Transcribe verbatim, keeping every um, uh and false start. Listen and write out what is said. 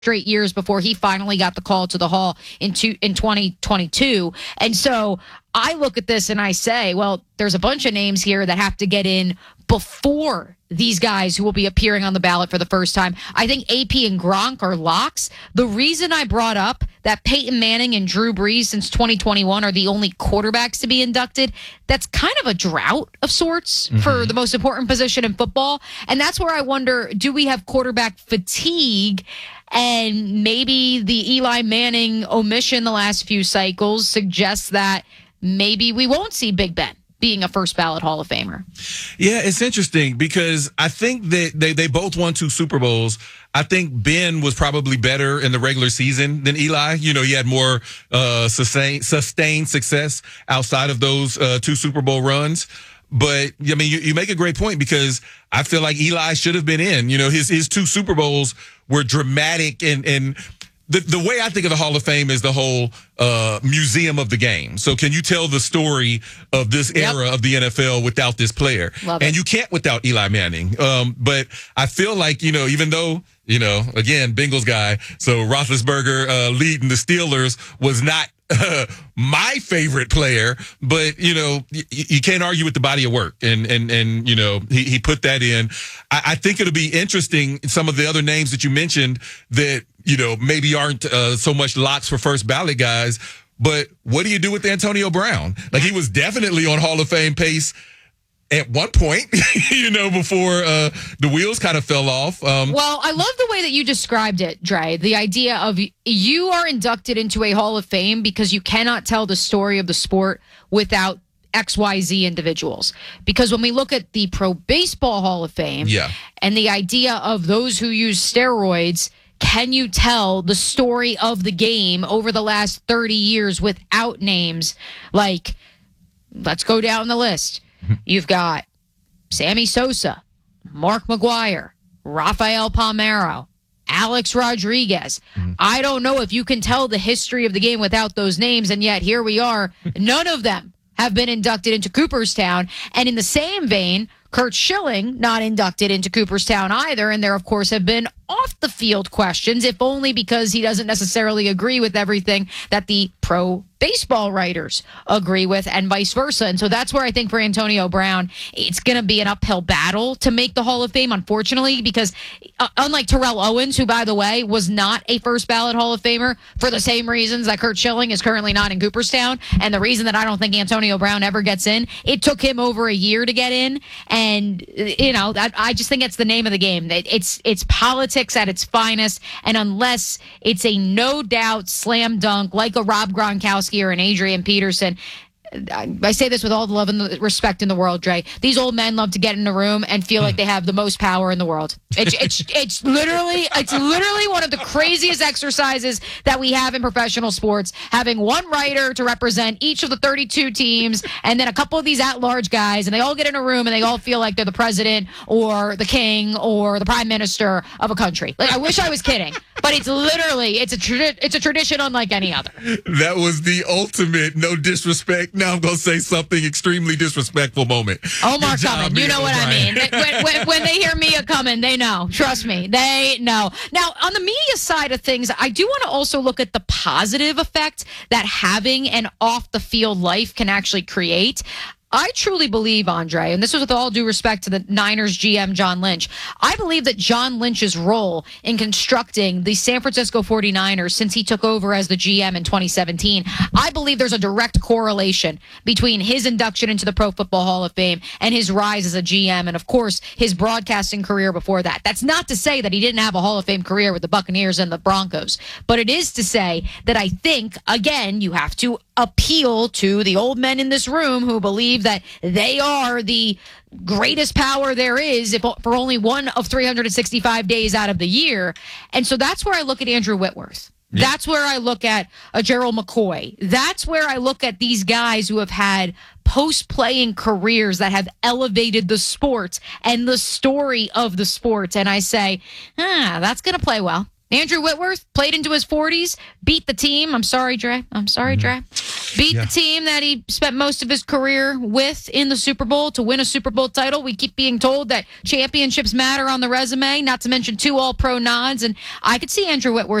straight years before he finally got the call to the Hall in two, in twenty twenty-two. And so I look at this and I say, well, there's a bunch of names here that have to get in before these guys who will be appearing on the ballot for the first time. I think A P and Gronk are locks. The reason I brought up that Peyton Manning and Drew Brees since twenty twenty-one are the only quarterbacks to be inducted, that's kind of a drought of sorts mm-hmm. for the most important position in football. And that's where I wonder, do we have quarterback fatigue? And maybe the Eli Manning omission the last few cycles suggests that maybe we won't see Big Ben being a first ballot Hall of Famer. Yeah, it's interesting because I think that they, they both won two Super Bowls. I think Ben was probably better in the regular season than Eli. You know, he had more uh, sustained, sustained success outside of those uh, two Super Bowl runs. But, I mean, you, you make a great point because I feel like Eli should have been in. You know, his his two Super Bowls were dramatic and and The, the way I think of the Hall of Fame is the whole uh, museum of the game. So can you tell the story of this Yep. era of the N F L without this player? Love and it. you can't without Eli Manning. Um, but I feel like, you know, even though, you know, again, Bengals guy, so Roethlisberger uh, leading the Steelers was not uh, my favorite player, but, you know, y- you can't argue with the body of work. And, and, and you know, he, he put that in. I, I think it'll be interesting, some of the other names that you mentioned that, you know, maybe aren't uh, so much locks for first ballot guys, but what do you do with Antonio Brown? Like, he was definitely on Hall of Fame pace at one point, you know, before uh, the wheels kind of fell off. Um, Well, I love the way that you described it, Dre. The idea of you are inducted into a Hall of Fame because you cannot tell the story of the sport without X Y Z individuals. Because when we look at the Pro Baseball Hall of Fame Yeah. and the idea of those who use steroids, can you tell the story of the game over the last thirty years without names? Like, let's go down the list. You've got Sammy Sosa, Mark McGwire, Rafael Palmeiro, Alex Rodriguez. Mm-hmm. I don't know if you can tell the history of the game without those names, and yet here we are. None of them have been inducted into Cooperstown. And in the same vein, Curt Schilling not inducted into Cooperstown either, and there, of course, have been off-the-field questions, if only because he doesn't necessarily agree with everything that the pro baseball writers agree with, and vice versa. And so that's where I think for Antonio Brown, it's going to be an uphill battle to make the Hall of Fame, unfortunately, because uh, unlike Terrell Owens, who, by the way, was not a first-ballot Hall of Famer for the same reasons that Curt Schilling is currently not in Cooperstown, and the reason that I don't think Antonio Brown ever gets in, it took him over a year to get in, and, you know, that, I just think it's the name of the game. It, it's, it's politics at its finest, and unless it's a no-doubt slam dunk like a Rob Gronkowski or an Adrian Peterson, I say this with all the love and the respect in the world, Dre. These old men love to get in a room and feel like they have the most power in the world. It's it's it's literally it's literally one of the craziest exercises that we have in professional sports. Having one writer to represent each of the thirty-two teams, and then a couple of these at-large guys, and they all get in a room and they all feel like they're the president or the king or the prime minister of a country. Like, I wish I was kidding, but it's literally it's a tradi- it's a tradition unlike any other. That was the ultimate no disrespect. Now I'm going to say something extremely disrespectful moment. Omar Good job, coming. You Mia know what O'Brien. I mean. when, when, when they hear Mia coming, they know. Trust me. They know. Now, on the media side of things, I do want to also look at the positive effect that having an off-the-field life can actually create. I truly believe, Andre, and this was with all due respect to the Niners G M, John Lynch, I believe that John Lynch's role in constructing the San Francisco forty-niners since he took over as the G M in twenty seventeen, I believe there's a direct correlation between his induction into the Pro Football Hall of Fame and his rise as a G M, and, of course, his broadcasting career before that. That's not to say that he didn't have a Hall of Fame career with the Buccaneers and the Broncos, but it is to say that I think, again, you have to appeal to the old men in this room who believe that they are the greatest power there is if, for only one of three hundred sixty-five days out of the year. And so that's where I look at Andrew Whitworth. Yeah. That's where I look at a Gerald McCoy. That's where I look at these guys who have had post-playing careers that have elevated the sport and the story of the sport. And I say, ah, that's going to play well. Andrew Whitworth played into his forties, beat the team. I'm sorry, Dre. I'm sorry, Dre. beat Yeah. the team that he spent most of his career with in the Super Bowl to win a Super Bowl title. We keep being told that championships matter on the resume, not to mention two all-pro nods. And I could see Andrew Whitworth